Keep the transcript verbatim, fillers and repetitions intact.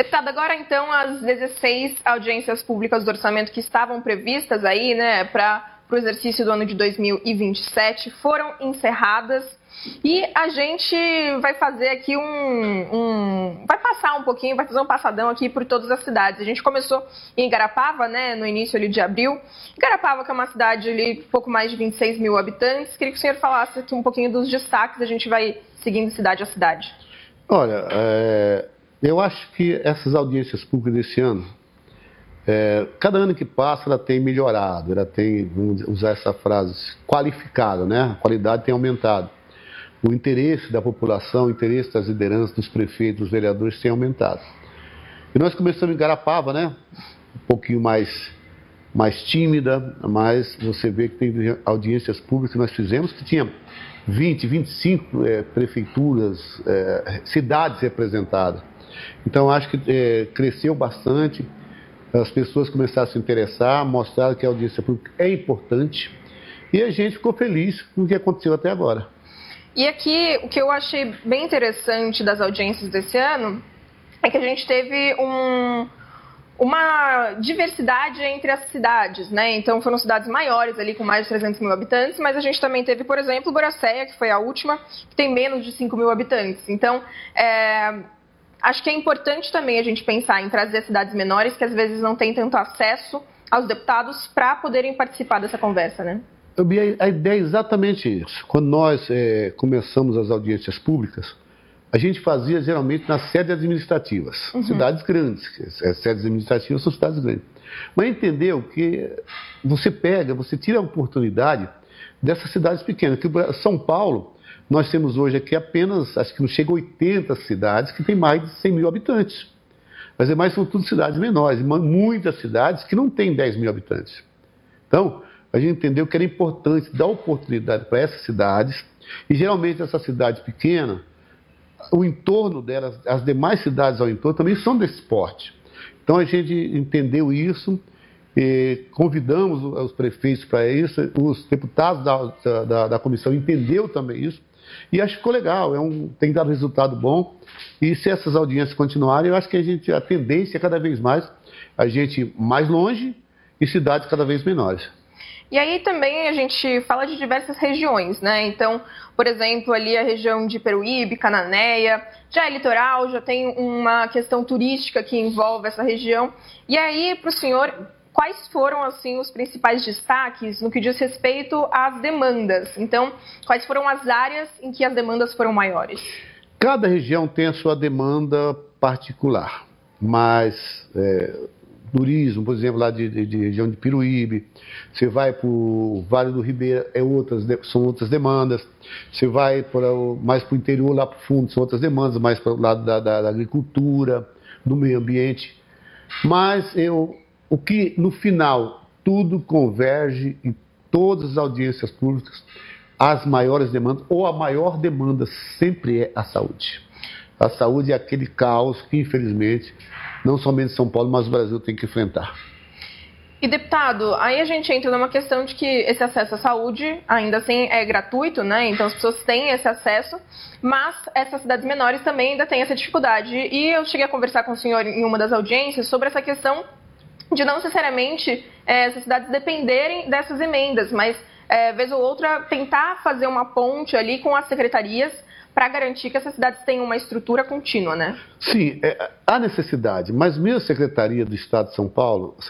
Deputada, agora então as dezesseis audiências públicas do orçamento que estavam previstas aí, né, para o exercício do ano de dois mil e vinte e sete foram encerradas. E a gente vai fazer aqui um, um... vai passar um pouquinho, vai fazer um passadão aqui por todas as cidades. A gente começou em Igarapava, né, no início ali de abril. Igarapava, que é uma cidade ali, pouco mais de vinte e seis mil habitantes. Queria que o senhor falasse aqui um pouquinho dos destaques, a gente vai seguindo cidade a cidade. Olha, é, eu acho que essas audiências públicas desse ano, é, cada ano que passa ela tem melhorado, ela tem, vamos usar essa frase, qualificado, né? A qualidade tem aumentado. O interesse da população, o interesse das lideranças, dos prefeitos, dos vereadores tem aumentado. E nós começamos em Igarapava, né? Um pouquinho mais, mais tímida, mas você vê que tem audiências públicas que nós fizemos que tinha vinte, vinte e cinco é, prefeituras, é, cidades representadas. Então acho que é, cresceu bastante, as pessoas começaram a se interessar, mostraram que a audiência pública é importante e a gente ficou feliz com o que aconteceu até agora. E aqui, o que eu achei bem interessante das audiências desse ano é que a gente teve um, uma diversidade entre as cidades, né? Então, foram cidades maiores ali, com mais de trezentos mil habitantes, mas a gente também teve, por exemplo, Boracéia, que foi a última, que tem menos de cinco mil habitantes. Então, é, acho que é importante também a gente pensar em trazer cidades menores, que às vezes não têm tanto acesso aos deputados, para poderem participar dessa conversa, né? A ideia é exatamente isso. Quando nós é, começamos as audiências públicas, a gente fazia geralmente nas sedes administrativas, uhum. Cidades grandes. As sedes administrativas são cidades grandes. Mas entendeu que você pega, você tira a oportunidade dessas cidades pequenas. Que São Paulo, nós temos hoje aqui apenas, acho que não chega a oitenta cidades que tem mais de cem mil habitantes. As demais são tudo cidades menores, muitas cidades que não têm dez mil habitantes. Então, a gente entendeu que era importante dar oportunidade para essas cidades, e geralmente essas cidades pequenas, o entorno delas, as demais cidades ao entorno também são desse porte. Então a gente entendeu isso, e convidamos os prefeitos para isso, os deputados da, da, da comissão entenderam também isso, e acho que ficou legal, é um, tem dado resultado bom, e se essas audiências continuarem, eu acho que a, gente, a tendência é cada vez mais a gente ir mais longe e cidades cada vez menores. E aí também a gente fala de diversas regiões, né? Então, por exemplo, ali a região de Peruíbe, Cananéia, já é litoral, já tem uma questão turística que envolve essa região. E aí, para o senhor, quais foram, assim, os principais destaques no que diz respeito às demandas? Então, quais foram as áreas em que as demandas foram maiores? Cada região tem a sua demanda particular, mas... É... turismo, por exemplo, lá de, de, de região de Peruíbe, você vai para o Vale do Ribeira, é outras, são outras demandas, você vai para o, mais para o interior, lá para o fundo, são outras demandas, mais para o lado da, da, da agricultura, do meio ambiente. Mas eu, o que, no final, tudo converge em todas as audiências públicas, as maiores demandas, ou a maior demanda sempre é a saúde. A saúde é aquele caos que, infelizmente, não somente São Paulo, mas o Brasil tem que enfrentar. E, deputado, aí a gente entra numa questão de que esse acesso à saúde ainda assim é gratuito, né? Então as pessoas têm esse acesso, mas essas cidades menores também ainda têm essa dificuldade. E eu cheguei a conversar com o senhor em uma das audiências sobre essa questão de não necessariamente é, essas cidades dependerem dessas emendas, mas, é, vez ou outra, tentar fazer uma ponte ali com as secretarias para garantir que essas cidades tenham uma estrutura contínua, né? Sim, é, há necessidade, mas mesmo a Secretaria do Estado de São Paulo,